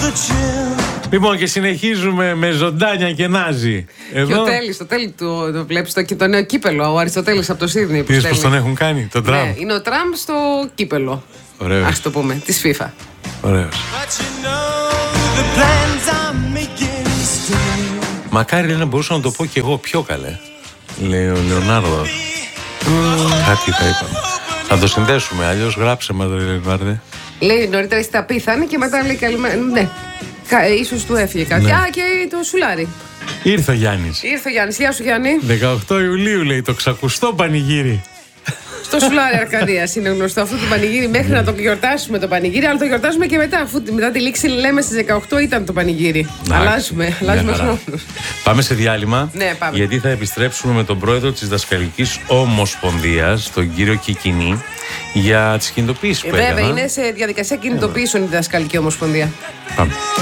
Λοιπόν, και συνεχίζουμε με Ζωντάνια και Νάζι. Και ο Τέλης, το βλέπεις το νέο κύπελο, ο Αριστοτέλης από το Σίδνεϊ. Είδες πως τον έχουν κάνει, τον Τραμπ. Ναι, είναι ο Τραμπ στο κύπελο. Ωραίος. Ας το πούμε, της FIFA. Ωραίος. Μακάρι να μπορούσα να το πω κι εγώ πιο καλέ. Λέει ο Λεωνάρδο. Κάτι θα είπαμε. Θα το συνδέσουμε, αλλιώς γράψε μας, Λεωνάρδε. Λέει νωρίτερα είστε απίθανοι και μετά λέει καλημέρα. Ναι, ίσως του έφυγε κάτι. Ναι. Α, και το σουλάρι. Ήρθε ο Γιάννης. Ήρθε ο Γιάννης. Γεια σου, Γιάννη. 18 Ιουλίου λέει το ξακουστό πανηγύρι. Στο σουλάρι Αρκαδίας είναι γνωστό αυτό το πανηγύρι μέχρι να το γιορτάσουμε το πανηγύρι, αλλά το γιορτάζουμε και μετά. Αφού μετά τη λήξη λέμε στις 18 ήταν το πανηγύρι. Αλλάζουμε χρόνους. Πάμε σε διάλειμμα. Ναι, πάμε. Γιατί θα επιστρέψουμε με τον πρόεδρο της Δασκαλικής Ομοσπονδίας, τον κύριο Κικινή, για τις κινητοποιήσεις που έκαναν. Βέβαια, είναι σε διαδικασία κινητοποιήσεων η Δασκαλική Ομοσπονδία. Πάμε.